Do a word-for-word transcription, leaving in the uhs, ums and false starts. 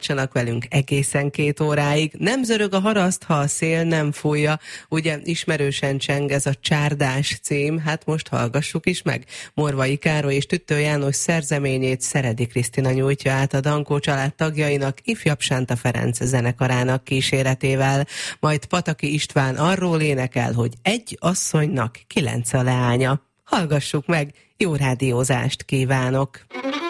tartsanak velünk egészen két óráig. Nem zörög a haraszt, ha a szél nem fújja. Ugye ismerősen cseng ez a Csárdás cím, hát most hallgassuk is meg. Morvai Károly és Tüttő János szerzeményét Szeredi Krisztina nyújtja át a Dankó család tagjainak, ifjabb Sánta Ferenc zenekarának kíséretével. Majd Pataki István arról énekel, hogy egy asszonynak kilenc a leánya. Hallgassuk meg, jó rádiózást kívánok!